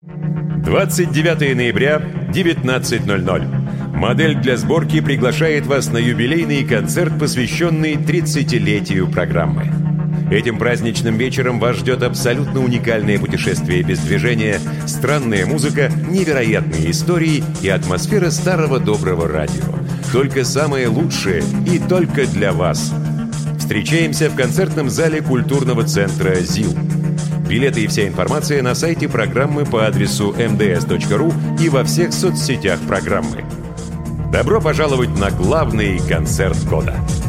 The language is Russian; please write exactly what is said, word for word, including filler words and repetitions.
двадцать девятого ноября, девятнадцать ноль ноль. Модель для сборки приглашает вас на юбилейный концерт, посвященный тридцатилетию программы. Этим праздничным вечером вас ждет абсолютно уникальное путешествие без движения, странная музыка, невероятные истории и атмосфера старого доброго радио. Только самое лучшее и только для вас. Встречаемся в концертном зале культурного центра ЗИЛ. Билеты и вся информация на сайте программы по адресу эм дэ эс точка ру и во всех соцсетях программы. Добро пожаловать на главный концерт года!